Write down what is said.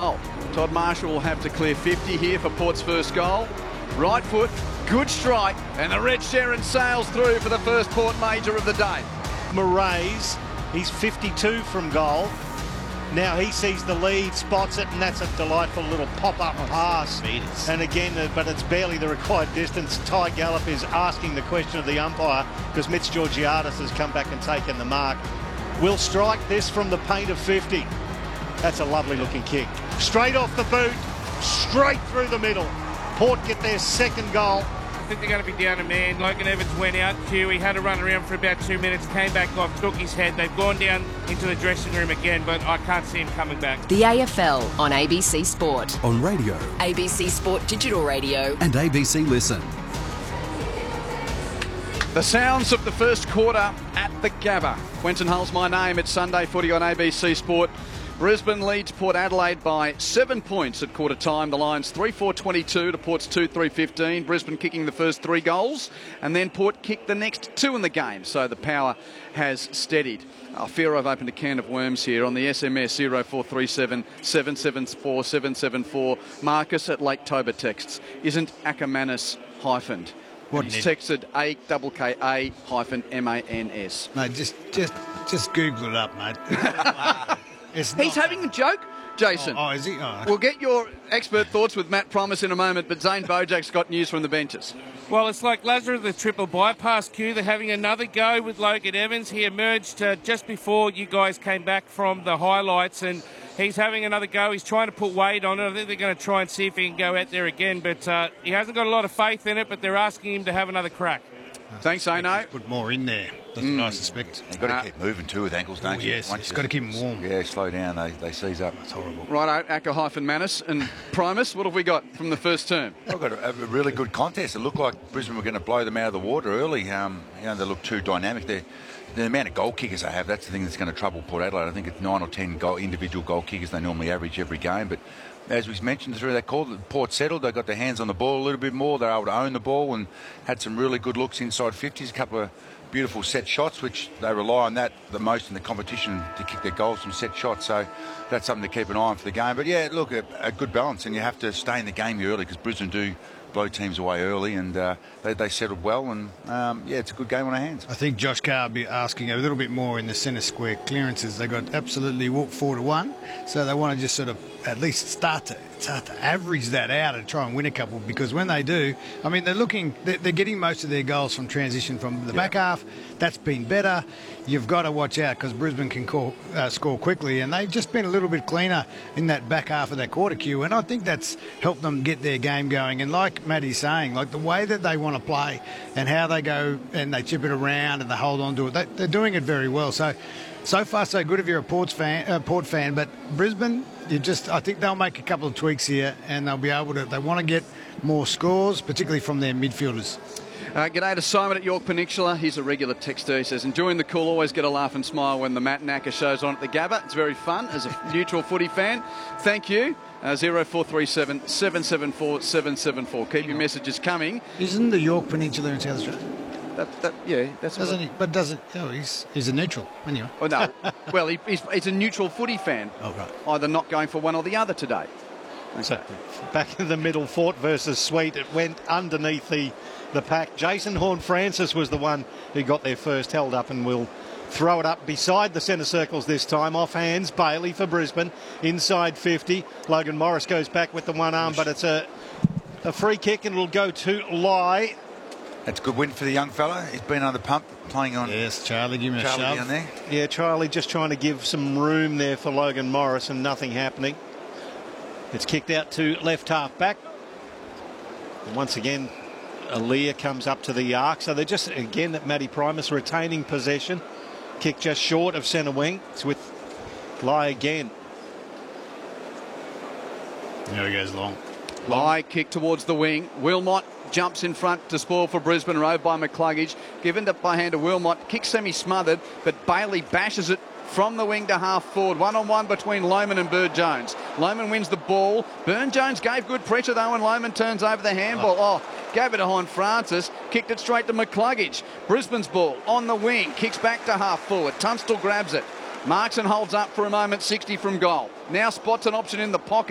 Oh, Todd Marshall will have to clear 50 here for Port's first goal. Right foot, good strike, and the Red Sherrin sails through for the first Port major of the day. Moraes, he's 52 from goal. Now he sees the lead, spots it, and that's a delightful little pop-up pass. And again, but it's barely the required distance. Ty Gallop is asking the question of the umpire because Mitch Georgiadis has come back and taken the mark. Will strike this from the paint of 50. That's a lovely looking kick. Straight off the boot, straight through the middle. Port get their second goal. I think they're going to be down a man. Logan Evans went out, Q. He had a run around for about 2 minutes, came back off, took his head. They've gone down into the dressing room again, but I can't see him coming back. The AFL on ABC Sport. On radio. ABC Sport Digital Radio. And ABC Listen. The sounds of the first quarter at the Gabba. Quentin Hull's my name. It's Sunday footy on ABC Sport. Brisbane leads Port Adelaide by 7 points at quarter time. The Lions 3-4-22 to Port's 2-3-15. Brisbane kicking the first 3 goals, and then Port kicked the next 2 in the game. So the power has steadied. I fear I've opened a can of worms here on the SMS 0437 774 774. Marcus at Lake Toba texts, isn't Ackermanis hyphened? He's texted AKKA-MANS. Mate, just Google it up, mate. He's having a joke, Jason. Oh, is he? Oh. We'll get your expert thoughts with Matt Promise in a moment, but Zane Bojak's got news from the benches. Well, it's like Lazarus the triple bypass, Q. They're having another go with Logan Evans. He emerged just before you guys came back from the highlights, and he's having another go. He's trying to put weight on it. I think they're going to try and see if he can go out there again, but he hasn't got a lot of faith in it, but they're asking him to have another crack. Thanks, Ano. Put more in there. That's what I suspect. You've got to keep moving too with ankles, don't you? Yes, you've got to keep them warm. Yeah, slow down. They seize up. It's horrible. Right, Acker-Manis and Primus, what have we got from the first term? I've got a really good contest. It looked like Brisbane were going to blow them out of the water early. They look too dynamic. The amount of goal kickers they have, that's the thing that's going to trouble Port Adelaide. I think it's 9 or 10 individual goal kickers they normally average every game. But as we mentioned through that call, Port settled. They got their hands on the ball a little bit more. They were able to own the ball and had some really good looks inside 50s. A couple of beautiful set shots, which they rely on that the most in the competition to kick their goals from set shots. So that's something to keep an eye on for the game. But yeah, look, a good balance, and you have to stay in the game early because Brisbane do blow teams away early, and they settled well, and it's a good game on our hands. I think Josh Carr will be asking a little bit more in the centre square clearances. They got absolutely walked 4-1, so they want to just sort of at least start to average that out and try and win a couple, because when they do, I mean, they're getting most of their goals from transition from the back half. That's been better. You've got to watch out because Brisbane can score quickly, and they've just been a little bit cleaner in that back half of that quarter, Q, and I think that's helped them get their game going. And like Matty's saying, like the way that they want to play and how they go and they chip it around and they hold on to it, they're doing it very well. So far so good if you're a Port fan, but Brisbane, I think they'll make a couple of tweaks here and they'll be able to, they want to get more scores, particularly from their midfielders. G'day to Simon at York Peninsula. He's a regular texter. He says, enjoying the call, always get a laugh and smile when the Matt Nacker show's on at the Gabba. It's very fun as a neutral footy fan. Thank you. 0437 774 774. Keep your messages coming. Isn't the York Peninsula in South Australia? That's doesn't he? But doesn't? Oh, he's a neutral anyway. Oh no. Well, he's a neutral footy fan. Oh right. Either not going for one or the other today. Okay. So back in the middle, Fort versus Sweet. It went underneath the pack. Jason Horne-Francis was the one who got there first, held up, and will throw it up beside the centre circles this time. Off hands, Bailey for Brisbane. Inside 50. Logan Morris goes back with the one arm, but it's a free kick and it'll go to Lai. That's a good win for the young fella. He's been under pump, playing on. Yes, Charlie, give him a shove down there. Yeah, Charlie just trying to give some room there for Logan Morris and nothing happening. It's kicked out to left half back. And once again, Aaliyah comes up to the arc. So they're just, again, that Matty Primus retaining possession. Kick just short of centre wing. It's with Lai again. There he goes long. Lai kick towards the wing. Wilmot jumps in front to spoil for Brisbane, rode by McCluggage. Given up by hand to Wilmot. Kick semi-smothered, but Bailey bashes it from the wing to half forward. One-on-one between Lohman and Burne-Jones. Lohman wins the ball. Burne-Jones gave good pressure though, and Lohman turns over the handball. Gave it to Horne-Francis. Kicked it straight to McCluggage. Brisbane's ball on the wing. Kicks back to half forward. Tunstall grabs it. Markson holds up for a moment, 60 from goal. Now spots an option in the pocket.